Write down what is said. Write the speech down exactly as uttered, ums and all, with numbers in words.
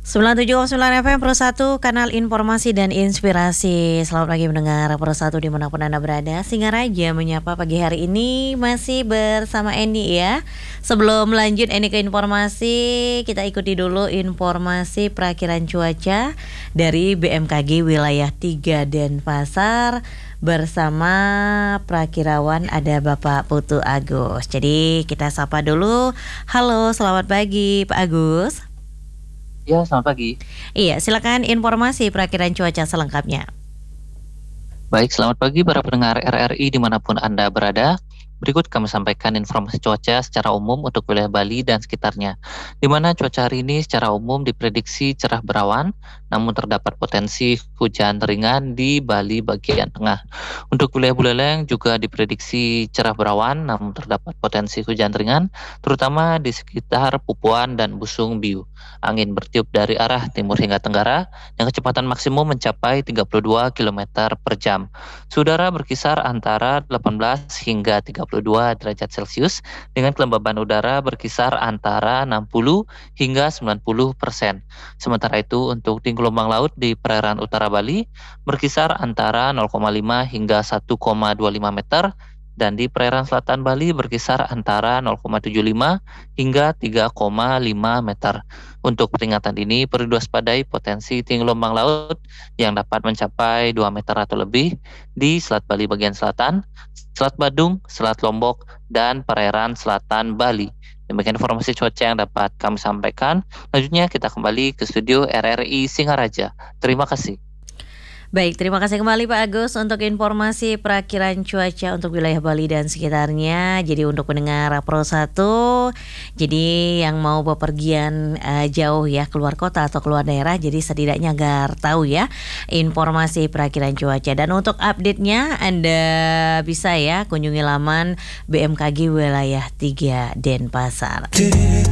sembilan puluh tujuh koma sembilan F M Pro satu, kanal informasi dan inspirasi. Selamat pagi mendengar Pro satu dimanapun Anda berada. Singaraja menyapa pagi hari ini masih bersama Eni ya. Sebelum lanjut Eni ke informasi, kita ikuti dulu informasi perakiran cuaca dari B M K G wilayah tiga Denpasar. Bersama prakirawan ada Bapak Putu Agus. Jadi kita sapa dulu. Halo, selamat pagi Pak Agus. Ya, selamat pagi. Iya, silakan informasi perakiran cuaca selengkapnya. Baik, selamat pagi para pendengar R R I dimanapun Anda berada. Berikut kami sampaikan informasi cuaca secara umum untuk wilayah Bali dan sekitarnya, di mana cuaca hari ini secara umum diprediksi cerah berawan, namun terdapat potensi hujan ringan di Bali bagian tengah. Untuk wilayah Buleleng juga diprediksi cerah berawan, namun terdapat potensi hujan ringan, terutama di sekitar Pupuan dan Busung Biu. Angin bertiup dari arah timur hingga tenggara, yang kecepatan maksimum mencapai tiga puluh dua kilometer per jam. Suhu udara berkisar antara delapan belas hingga tiga puluh dua derajat Celcius, dengan kelembaban udara berkisar antara enam puluh hingga sembilan puluh persen. Sementara itu untuk tinggi gelombang laut di perairan utara Bali berkisar antara nol koma lima hingga satu koma dua lima meter, dan di perairan selatan Bali berkisar antara nol koma tujuh lima hingga tiga koma lima meter. Untuk peringatan dini perlu diwaspadai potensi tinggi gelombang laut yang dapat mencapai dua meter atau lebih di Selat Bali bagian selatan, Selat Badung, Selat Lombok, dan perairan selatan Bali. Demikian informasi cuaca yang dapat kami sampaikan. Selanjutnya kita kembali ke studio R R I Singaraja. Terima kasih. Baik, terima kasih kembali Pak Agus untuk informasi perakiran cuaca untuk wilayah Bali dan sekitarnya. Jadi untuk pendengar Pro satu, jadi yang mau bepergian uh, jauh ya keluar kota atau keluar daerah, jadi setidaknya agar tahu ya informasi perakiran cuaca. Dan untuk update-nya Anda bisa ya kunjungi laman B M K G wilayah tiga Denpasar.